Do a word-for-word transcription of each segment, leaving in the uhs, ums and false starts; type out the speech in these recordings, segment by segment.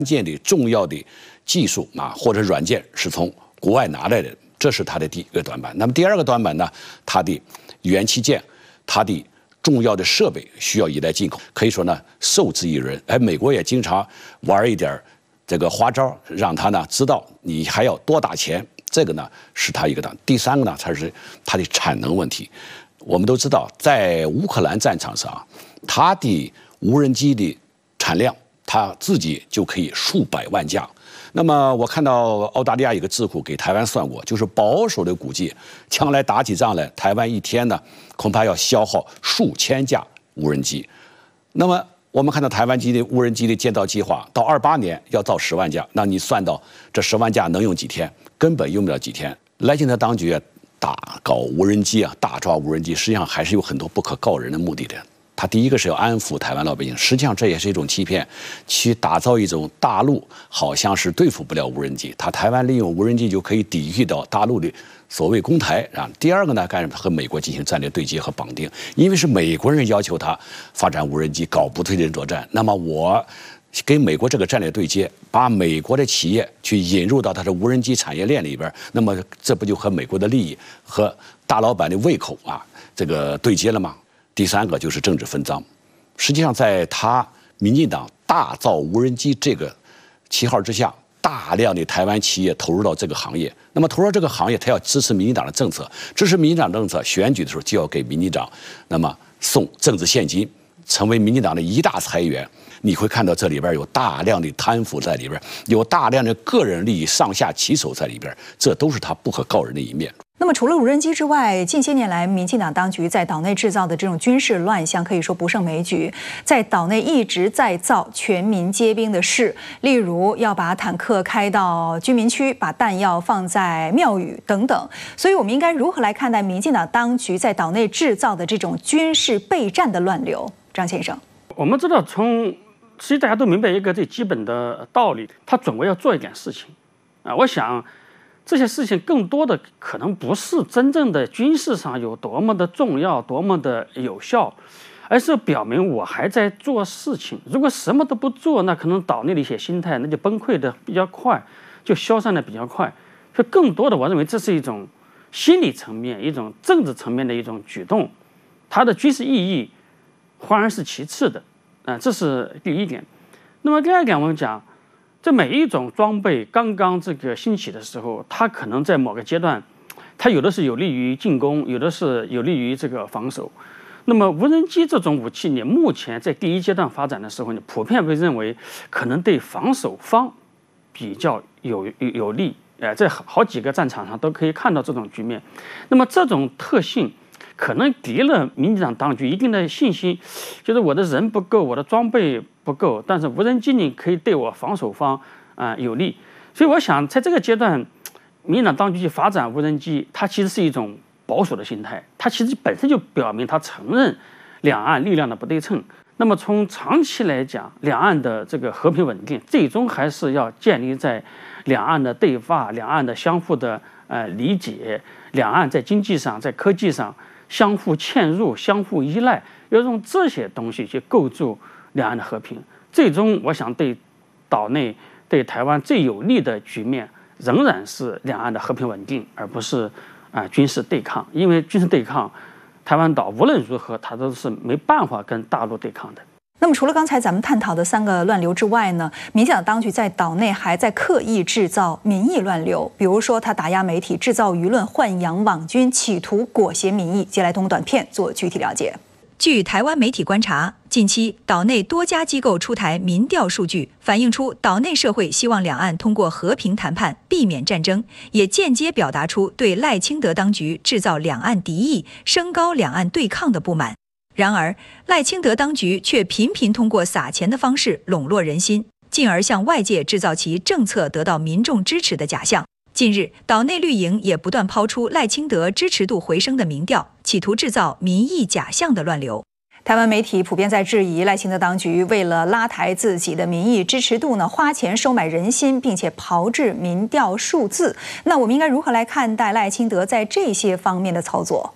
键的重要的技术啊或者软件是从国外拿来的，这是它的第一个短板。那么第二个短板呢，它的元器件，它的重要的设备需要依赖进口，可以说呢受制于人。哎，美国也经常玩一点这个花招，让他呢知道你还要多打钱，这个呢是它一个的。第三个呢才是它的产能问题。我们都知道，在乌克兰战场上，它的无人机的产量，它自己就可以数百万架。那么我看到澳大利亚有个智库给台湾算过，就是保守的估计，将来打起仗来，台湾一天呢恐怕要消耗数千架无人机。那么我们看到台湾机的无人机的建造计划，到二八年要造十万架，那你算到这十万架能用几天？根本用不了几天。赖清德当局啊，大搞无人机啊，大抓无人机，实际上还是有很多不可告人的目的的。他第一个是要安抚台湾老百姓，实际上这也是一种欺骗，去打造一种大陆好像是对付不了无人机，他台湾利用无人机就可以抵御到大陆的所谓攻台啊。第二个呢，干什么？和美国进行战略对接和绑定，因为是美国人要求他发展无人机，搞不对称作战。那么我跟美国这个战略对接，把美国的企业去引入到它的无人机产业链里边，那么这不就和美国的利益和大老板的胃口啊这个对接了吗？第三个就是政治分赃，实际上在他民进党大造无人机这个旗号之下，大量的台湾企业投入到这个行业。那么投入到这个行业，他要支持民进党的政策，支持民进党政策，选举的时候就要给民进党那么送政治现金，成为民进党的一大财源。你会看到这里边有大量的贪腐在里边，有大量的个人利益上下其手在里边，这都是他不可告人的一面。 那么除了无人机之外，近些年来民进党当局在岛内制造的这种军事乱象可以说不胜枚举，在岛内一直在造全民皆兵的事，例如要把坦克开到居民区，把弹药放在庙宇等等。所以我们应该如何来看待民进党当局在岛内制造的这种军事备战的乱流？张先生， 我们知道从其实大家都明白一个最基本的道理，他总归要做一点事情啊。我想这些事情更多的可能不是真正的军事上有多么的重要、多么的有效，而是表明我还在做事情。如果什么都不做，那可能岛内的一些心态那就崩溃的比较快，就消散的比较快。所以更多的，我认为这是一种心理层面、一种政治层面的一种举动，它的军事意义反而是其次的。啊、呃，这是第一点。那么第二点，我们讲，这每一种装备刚刚这个兴起的时候，它可能在某个阶段，它有的是有利于进攻，有的是有利于这个防守。那么无人机这种武器，你目前在第一阶段发展的时候，你普遍被认为可能对防守方比较有有有利。呃，在好几个战场上都可以看到这种局面。那么这种特性可能给了民进党当局一定的信心，就是我的人不够，我的装备不够，但是无人机你可以对我防守方啊、呃、有利。所以我想在这个阶段，民进党当局去发展无人机，它其实是一种保守的心态，它其实本身就表明它承认两岸力量的不对称。那么从长期来讲，两岸的这个和平稳定，最终还是要建立在两岸的对话、两岸的相互的呃理解、两岸在经济上、在科技上相互嵌入、相互依赖，要用这些东西去构筑两岸的和平。最终，我想对岛内、对台湾最有利的局面，仍然是两岸的和平稳定，而不是啊、呃、军事对抗。因为军事对抗，台湾岛无论如何，它都是没办法跟大陆对抗的。 那么除了刚才咱们探讨的三个乱流之外呢，民进党当局在岛内还在刻意制造民意乱流，比如说他打压媒体，制造舆论，豢养网军，企图裹挟民意。接下来通过短片做具体了解。 据台湾媒体观察，近期岛内多家机构出台民调数据，反映出岛内社会希望两岸通过和平谈判避免战争，也间接表达出对赖清德当局制造两岸敌意、升高两岸对抗的不满。然而，赖清德当局却频频通过撒钱的方式笼络人心，进而向外界制造其政策得到民众支持的假象。近日，岛内绿营也不断抛出赖清德支持度回升的民调，企图制造民意假象的乱流。 台湾媒体普遍在质疑赖清德当局为了拉抬自己的民意支持度呢，花钱收买人心，并且炮制民调数字。那我们应该如何来看待赖清德在这些方面的操作？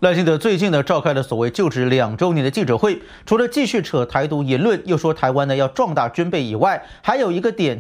赖清德最近呢召开了所谓就职两周年的记者会，除了继续扯台独言论，又说台湾呢要壮大军备以外，还有一个点。